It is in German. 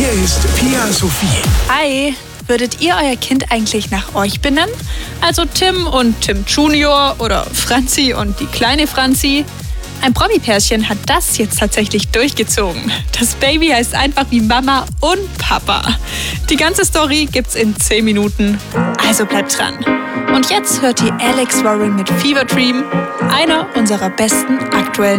Hier ist Pia Sophie. Hi, würdet ihr euer Kind eigentlich nach euch benennen? Also Tim und Tim Junior oder Franzi und die kleine Franzi? Ein Promi-Pärchen hat das jetzt tatsächlich durchgezogen. Das Baby heißt einfach wie Mama und Papa. Die ganze Story gibt's in 10 Minuten, also bleibt dran. Und jetzt hört ihr Alex Warren mit Fever Dream, einer unserer besten aktuellen